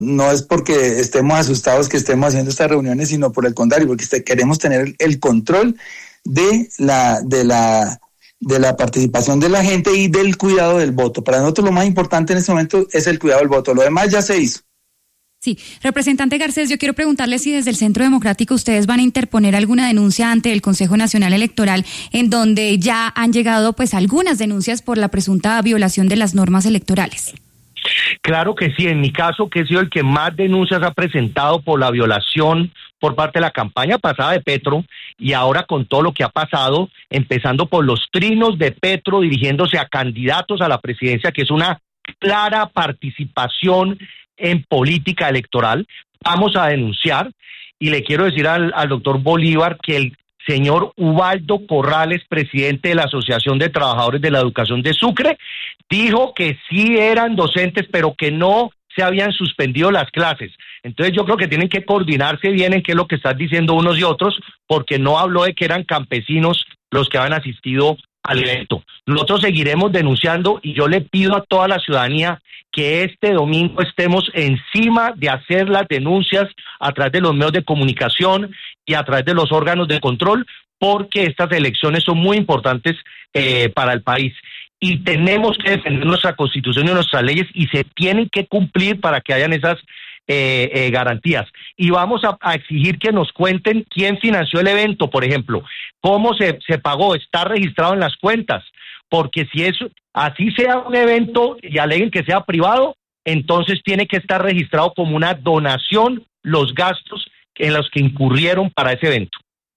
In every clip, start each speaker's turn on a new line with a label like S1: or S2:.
S1: no es porque estemos asustados que estemos haciendo estas reuniones, sino por el contrario, porque queremos tener el control de la participación de la gente y del cuidado del voto. Para nosotros lo más importante en este momento es el cuidado del voto. Lo demás ya se hizo.
S2: Sí, representante Garcés, yo quiero preguntarle si desde el Centro Democrático ustedes van a interponer alguna denuncia ante el Consejo Nacional Electoral, en donde ya han llegado pues algunas denuncias por la presunta violación de las normas electorales.
S3: Claro que sí, en mi caso, que he sido el que más denuncias ha presentado por la violación por parte de la campaña pasada de Petro, y ahora con todo lo que ha pasado, empezando por los trinos de Petro dirigiéndose a candidatos a la presidencia, que es una clara participación en política electoral, vamos a denunciar. Y le quiero decir al doctor Bolívar que el señor Ubaldo Corrales, presidente de la Asociación de Trabajadores de la Educación de Sucre, dijo que sí eran docentes, pero que no se habían suspendido las clases. Entonces yo creo que tienen que coordinarse bien en qué es lo que están diciendo unos y otros, porque no habló de que eran campesinos los que habían asistido al evento. Nosotros seguiremos denunciando, y yo le pido a toda la ciudadanía que este domingo estemos encima de hacer las denuncias a través de los medios de comunicación y a través de los órganos de control, porque estas elecciones son muy importantes para el país. Y tenemos que defender nuestra Constitución y nuestras leyes, y se tienen que cumplir para que hayan esas garantías. Y vamos a exigir que nos cuenten quién financió el evento, por ejemplo, cómo se pagó, está registrado en las cuentas, porque si eso así sea un evento y aleguen que sea privado, entonces tiene que estar registrado como una donación los gastos en los que incurrieron para ese evento.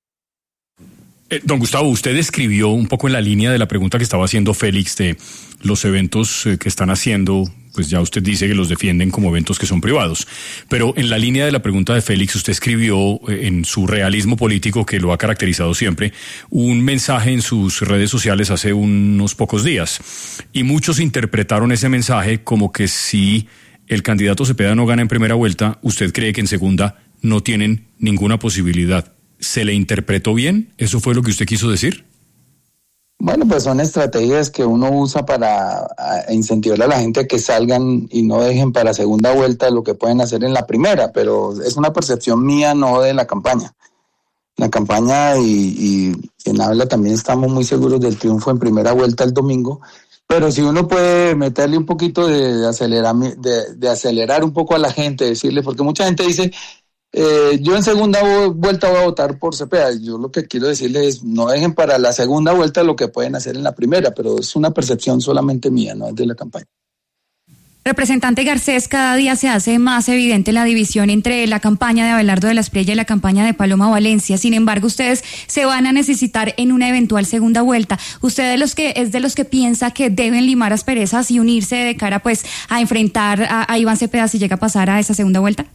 S4: Don Gustavo, usted escribió un poco en la línea de la pregunta que estaba haciendo Félix de los eventos que están haciendo, pues ya usted dice que los defienden como eventos que son privados, pero en la línea de la pregunta de Félix usted escribió en su realismo político, que lo ha caracterizado siempre, un mensaje en sus redes sociales hace unos pocos días, y muchos interpretaron ese mensaje como que si el candidato Cepeda no gana en primera vuelta, usted cree que en segunda no tienen ninguna posibilidad. ¿Se le interpretó bien? ¿Eso fue lo que usted quiso decir?
S1: Bueno, pues son estrategias que uno usa para incentivar a la gente a que salgan y no dejen para segunda vuelta lo que pueden hacer en la primera, pero es una percepción mía, no de la campaña. La campaña y quien habla también estamos muy seguros del triunfo en primera vuelta el domingo, pero si uno puede meterle un poquito de acelerar un poco a la gente, decirle, porque mucha gente dice... yo en segunda vuelta voy a votar por Cepeda. Yo lo que quiero decirles es no dejen para la segunda vuelta lo que pueden hacer en la primera, pero es una percepción solamente mía, no es de la campaña.
S2: Representante Garcés, cada día se hace más evidente la división entre la campaña de Abelardo de la Espriella y la campaña de Paloma Valencia. Sin embargo, ustedes se van a necesitar en una eventual segunda vuelta. ¿Usted es de los que piensa que deben limar asperezas y unirse de cara pues a enfrentar a Iván Cepeda si llega a pasar a esa segunda vuelta?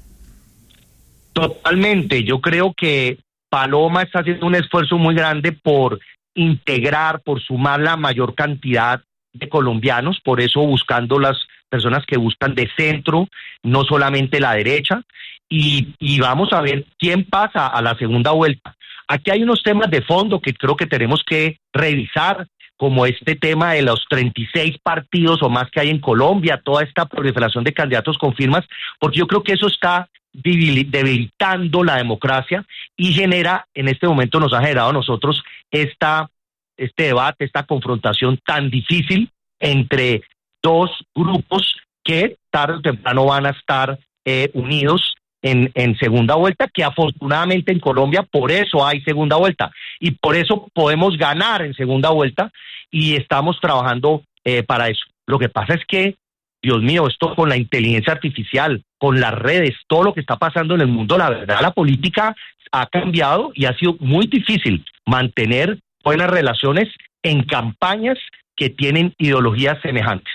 S3: Totalmente, yo creo que Paloma está haciendo un esfuerzo muy grande por integrar, por sumar la mayor cantidad de colombianos, por eso buscando las personas que buscan de centro, no solamente la derecha, y vamos a ver quién pasa a la segunda vuelta. Aquí hay unos temas de fondo que creo que tenemos que revisar, como este tema de los 36 partidos o más que hay en Colombia, toda esta proliferación de candidatos con firmas, porque yo creo que eso está debilitando la democracia y genera, en este momento nos ha generado a nosotros este debate, esta confrontación tan difícil entre dos grupos que tarde o temprano van a estar unidos en segunda vuelta, que afortunadamente en Colombia por eso hay segunda vuelta y por eso podemos ganar en segunda vuelta y estamos trabajando para eso. Lo que pasa es que, Dios mío, esto con la inteligencia artificial, con las redes, todo lo que está pasando en el mundo, la verdad, la política ha cambiado y ha sido muy difícil mantener buenas relaciones en campañas que tienen ideologías semejantes.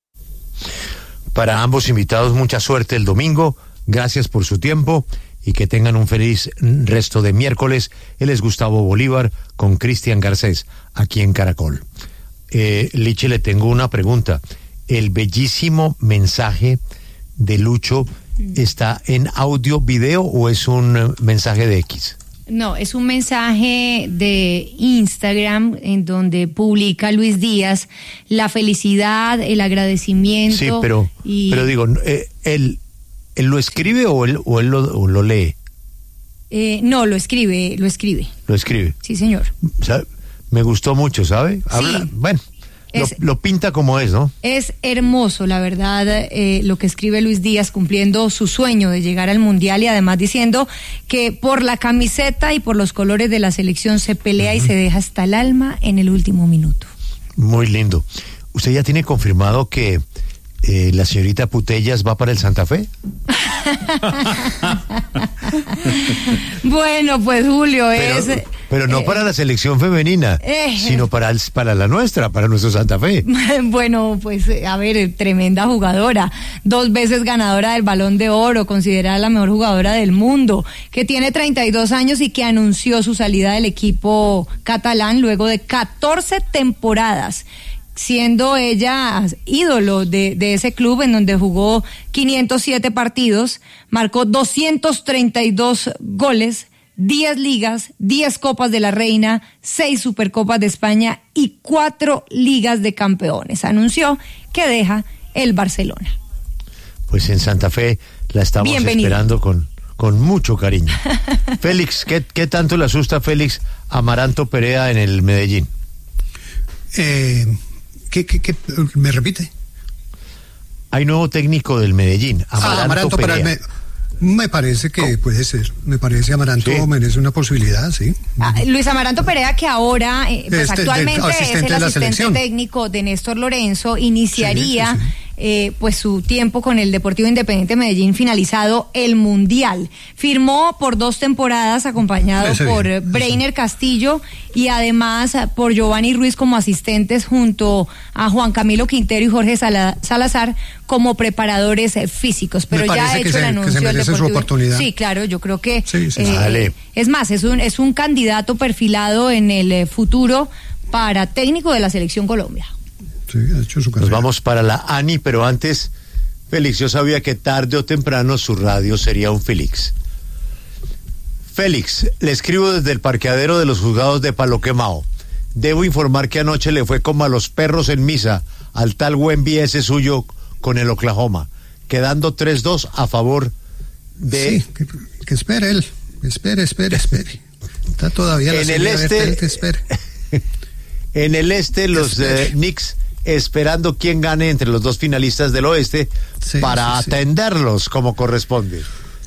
S5: Para ambos invitados, mucha suerte el domingo. Gracias por su tiempo y que tengan un feliz resto de miércoles. Él es Gustavo Bolívar con Cristian Garcés, aquí en Caracol. Lichi, le tengo una pregunta. El bellísimo mensaje de Lucho, ¿está en audio, video o es un mensaje de X?
S6: No, es un mensaje de Instagram en donde publica Luis Díaz la felicidad, el agradecimiento.
S5: Sí, pero digo, ¿Él lo escribe o él lo lee?
S6: No, lo escribe.
S5: Lo escribe.
S6: Sí, señor.
S5: O sea, me gustó mucho, ¿sabe? Habla,
S6: sí.
S5: Bueno, lo pinta como es, ¿no?
S6: Es hermoso, la verdad, lo que escribe Luis Díaz, cumpliendo su sueño de llegar al Mundial y además diciendo que por la camiseta y por los colores de la selección se pelea y se deja hasta el alma en el último minuto.
S5: Muy lindo. ¿Usted ya tiene confirmado que la señorita Putellas va para el Santa Fe?
S6: Bueno, pues Julio,
S5: pero no para la selección femenina, sino para la nuestra, para nuestro Santa Fe.
S6: Bueno, pues a ver, tremenda jugadora, 2 veces ganadora del Balón de Oro, considerada la mejor jugadora del mundo, que tiene 32 años y que anunció su salida del equipo catalán luego de 14 temporadas, siendo ella ídolo de ese club en donde jugó 507 partidos, marcó 232 goles, 10 ligas, 10 Copas de la Reina, 6 Supercopas de España y 4 Ligas de Campeones. Anunció que deja el Barcelona.
S5: Pues en Santa Fe la estamos esperando con mucho cariño. Félix, ¿qué tanto le asusta a Félix Amaranto Perea en el Medellín?
S7: ¿Qué me repite?
S5: Hay nuevo técnico del Medellín, Amaranto Perea.
S7: Me parece que puede ser. Me parece Amaranto merece una posibilidad, sí.
S6: Luis Amaranto Perea, que ahora, pues actualmente es el asistente técnico de Néstor Lorenzo, iniciaría pues su tiempo con el Deportivo Independiente Medellín finalizado el Mundial. Firmó por 2 temporadas acompañado por Breiner Castillo y además por Giovanni Ruiz como asistentes junto a Juan Camilo Quintero y Jorge Salazar como preparadores físicos, pero ya ha hecho el anuncio del Deportivo.
S7: Su oportunidad.
S6: Sí, claro, yo creo que es más, es un candidato perfilado en el futuro para técnico de la Selección Colombia.
S7: Sí, ha hecho su carrera.
S5: Nos vamos para la ANI, pero antes, Félix, yo sabía que tarde o temprano su radio sería un Félix. Félix, le escribo desde el parqueadero de los juzgados de Palo Quemado. Debo informar que anoche le fue como a los perros en misa al tal Wemby ese suyo con el Oklahoma, quedando 3-2 a favor de...
S7: Sí, que espere él. Espere. Está todavía
S5: en el este. En el este, los Knicks esperando quién gane entre los 2 finalistas del oeste para atenderlos como corresponde.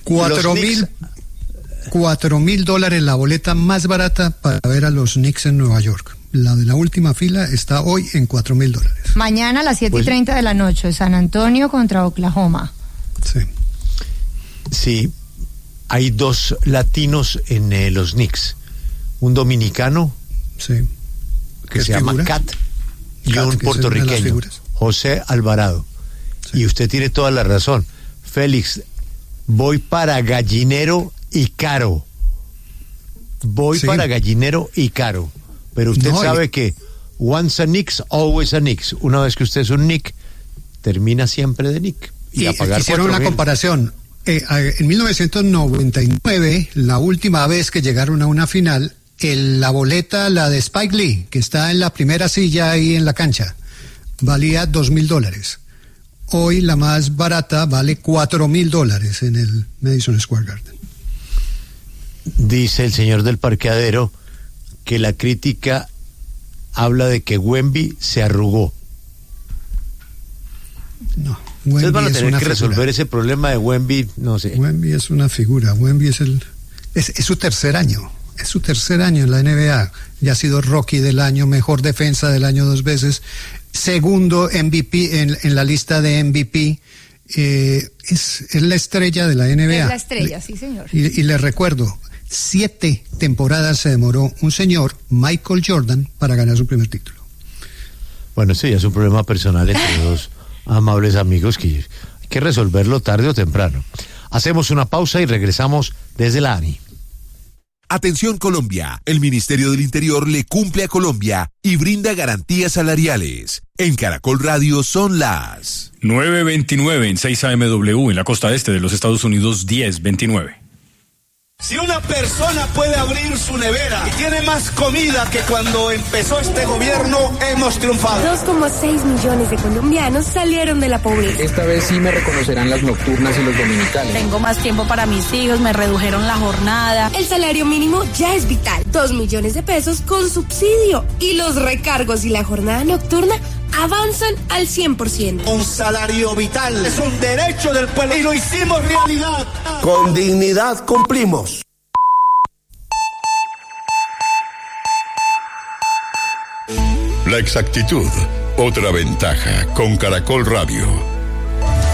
S7: $4,000 la boleta más barata para ver a los Knicks en Nueva York. La de la última fila está hoy en $4,000.
S6: Mañana a las 7:30 de la noche, San Antonio contra Oklahoma.
S5: Sí, hay 2 latinos en los Knicks. Un dominicano que se llama Cat y un puertorriqueño, José Alvarado. Y usted tiene toda la razón. Félix, voy para Gallinero y Caro. Para Gallinero y Caro. Pero usted sabe que once a Knicks, always a Knicks. Una vez que usted es un Knick, termina siempre de Knick. Y a pagar
S7: hicieron una comparación. En 1999, la última vez que llegaron a una final, la boleta, la de Spike Lee, que está en la primera silla ahí en la cancha, valía $2,000. Hoy la más barata vale $4,000 en el Madison Square Garden.
S5: Dice el señor del parqueadero que la crítica habla de que Wemby se arrugó.
S7: No,
S5: ustedes van a tener que resolver ese problema de Wemby, no sé.
S7: Wemby es una figura. Wemby es su tercer año. Es su tercer año en la NBA. Ya ha sido Rookie del año, mejor defensa del año 2 veces, segundo MVP en la lista de MVP. Es la estrella de la NBA.
S6: Es la estrella, sí, señor.
S7: Y le recuerdo, 7 temporadas se demoró un señor, Michael Jordan, para ganar su primer título.
S5: Bueno, sí, ya es un problema personal entre 2 amables amigos que hay que resolverlo tarde o temprano. Hacemos una pausa y regresamos desde la ANI.
S8: Atención Colombia, el Ministerio del Interior le cumple a Colombia y brinda garantías salariales. En Caracol Radio son las
S4: 9:29 en 6 AMW en la costa este de los Estados Unidos, 10:29.
S9: Si una persona puede abrir su nevera y tiene más comida que cuando empezó este gobierno, hemos triunfado.
S10: 2,6 millones de colombianos salieron de la pobreza.
S11: Esta vez sí me reconocerán las nocturnas y los dominicales.
S12: Tengo más tiempo para mis hijos, me redujeron la jornada.
S10: El salario mínimo ya es vital. 2 millones de pesos con subsidio. Y los recargos y la jornada nocturna avanzan al 100%.
S9: Un salario vital es un derecho del pueblo y lo hicimos realidad.
S13: Con dignidad cumplimos.
S14: La exactitud, otra ventaja con Caracol Radio.